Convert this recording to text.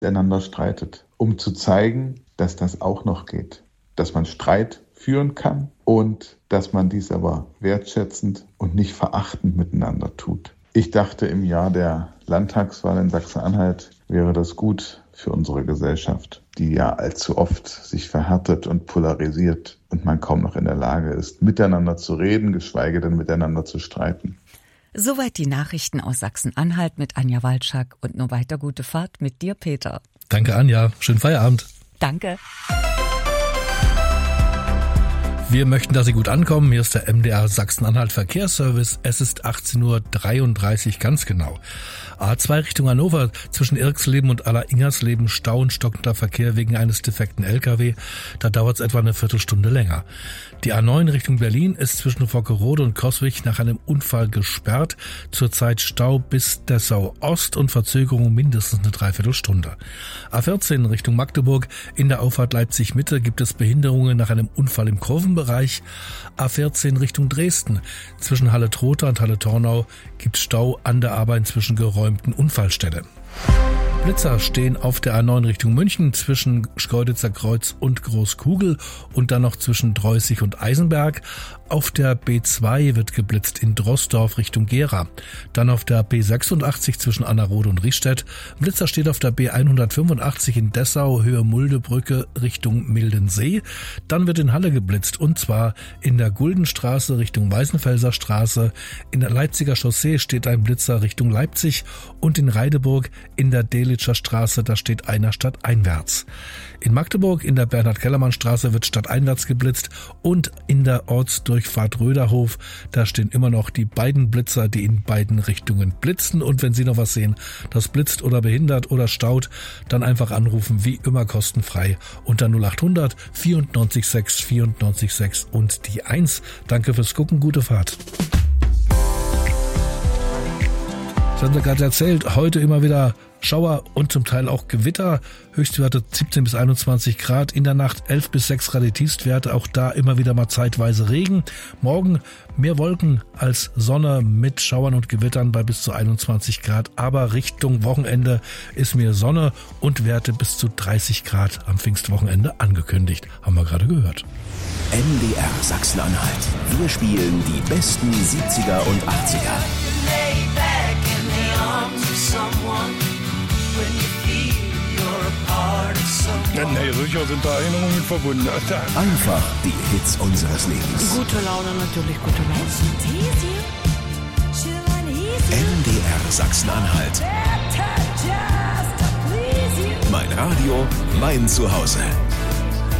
miteinander streitet, um zu zeigen, dass das auch noch geht, dass man Streit führen kann und dass man dies aber wertschätzend und nicht verachtend miteinander tut. Ich dachte, im Jahr der Landtagswahl in Sachsen-Anhalt wäre das gut für unsere Gesellschaft, die ja allzu oft sich verhärtet und polarisiert und man kaum noch in der Lage ist, miteinander zu reden, geschweige denn miteinander zu streiten. Soweit die Nachrichten aus Sachsen-Anhalt mit Anja Walczak und nur weiter gute Fahrt mit dir, Peter. Danke, Anja. Schönen Feierabend. Danke. Wir möchten, dass Sie gut ankommen. Hier ist der MDR Sachsen-Anhalt Verkehrsservice. Es ist 18.33 Uhr ganz genau. A2 Richtung Hannover zwischen Irxleben und Aller-Ingersleben Stau und stockender Verkehr wegen eines defekten LKW. Da dauert es etwa eine Viertelstunde länger. Die A9 Richtung Berlin ist zwischen Vockerode und Coswig nach einem Unfall gesperrt. Zurzeit Stau bis Dessau Ost und Verzögerung mindestens eine Dreiviertelstunde. A14 Richtung Magdeburg in der Auffahrt Leipzig Mitte gibt es Behinderungen nach einem Unfall im Kurvenbereich. A14 Richtung Dresden zwischen Halle-Trotha und Halle-Tornau gibt Stau an der aber inzwischen geräumten Unfallstelle. Blitzer stehen auf der A9 Richtung München zwischen Schkeuditzer Kreuz und Großkugel und dann noch zwischen Dreußig und Eisenberg. Auf der B2 wird geblitzt in Drossdorf Richtung Gera. Dann auf der B86 zwischen Annerode und Riestedt. Blitzer steht auf der B185 in Dessau, Höhe Muldebrücke Richtung Mildensee. Dann wird in Halle geblitzt und zwar in der Guldenstraße Richtung Weißenfelser Straße. In der Leipziger Chaussee steht ein Blitzer Richtung Leipzig und in Reideburg in der Delitzscher Straße, da steht einer stadteinwärts. In Magdeburg in der Bernhard-Kellermann-Straße wird stadteinwärts geblitzt und in der Ortsdurchfahrt Röderhof, da stehen immer noch die beiden Blitzer, die in beiden Richtungen blitzen. Und wenn Sie noch was sehen, das blitzt oder behindert oder staut, dann einfach anrufen, wie immer kostenfrei unter 0800 94 6 94 6 und die 1. Danke fürs Gucken, gute Fahrt. Ich habe gerade erzählt, heute immer wieder Schauer und zum Teil auch Gewitter. Höchstwerte 17 bis 21 Grad. In der Nacht 11 bis 6 Grad die Tiefstwerte. Auch da immer wieder mal zeitweise Regen. Morgen mehr Wolken als Sonne mit Schauern und Gewittern bei bis zu 21 Grad. Aber Richtung Wochenende ist mir Sonne und Werte bis zu 30 Grad am Pfingstwochenende angekündigt. Haben wir gerade gehört. MDR Sachsen-Anhalt. Wir spielen die besten 70er und 80er. Nee, sicher sind da Erinnerungen verbunden. Einfach die Hits unseres Lebens. Gute Laune, natürlich gute Laune. MDR Sachsen-Anhalt. Mein Radio, mein Zuhause.